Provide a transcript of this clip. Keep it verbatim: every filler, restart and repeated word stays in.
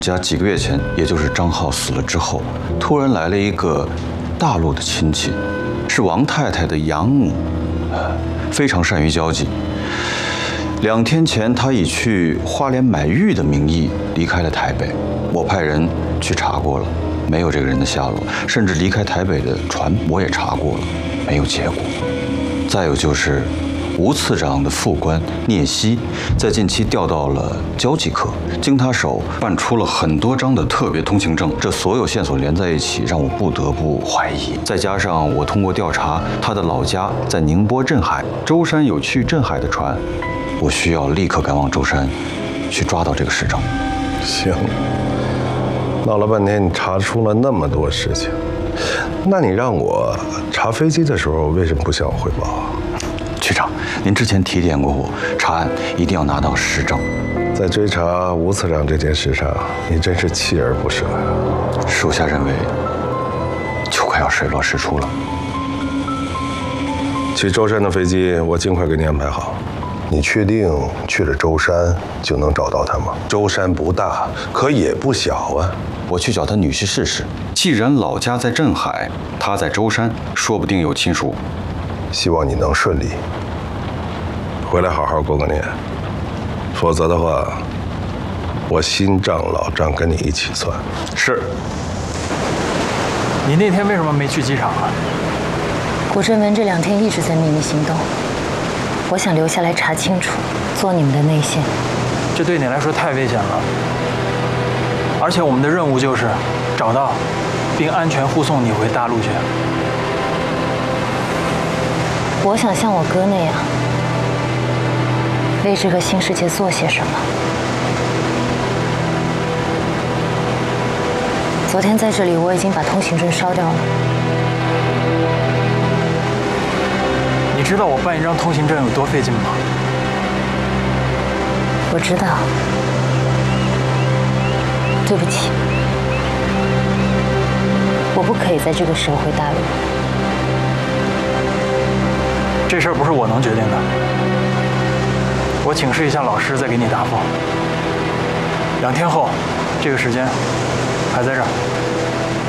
家几个月前，也就是张浩死了之后，突然来了一个大陆的亲戚，是王太太的养母，非常善于交际。两天前，他以去花莲买玉的名义离开了台北，我派人去查过了，没有这个人的下落，甚至离开台北的船我也查过了，没有结果。再有就是吴次长的副官聂希，在近期调到了交际科，经他手办出了很多张的特别通行证，这所有线索连在一起，让我不得不怀疑。再加上我通过调查他的老家在宁波镇海，舟山有去镇海的船，我需要立刻赶往舟山，去抓到这个市长。 行，闹了半天，你查出了那么多事情，那你让我查飞机的时候，为什么不向我汇报啊？ 局长，您之前提点过我，查案一定要拿到实证。 在追查吴次长这件事上，你真是锲而不舍呀。 属下认为，就快要水落石出了。 去舟山的飞机，我尽快给你安排好。你确定去了舟山就能找到他吗？舟山不大，可也不小啊。 我去找他女婿试试。既然老家在镇海，他在舟山，说不定有亲属。 希望你能顺利，回来好好过个年，否则的话，我新账老账跟你一起算。 是。 你那天为什么没去机场啊？ 古正文这两天一直在秘密行动，我想留下来查清楚，做你们的内线。 这对你来说太危险了，而且我们的任务就是找到，并安全护送你回大陆去。 我想像我哥那样，为这个新世界做些什么。昨天在这里，我已经把通行证烧掉了。 你知道我办一张通行证有多费劲吗？ 我知道。对不起，我不可以在这个时候回大陆。 这事儿不是我能决定的，我请示一下老师，再给你答复。两天后，这个时间还在这儿。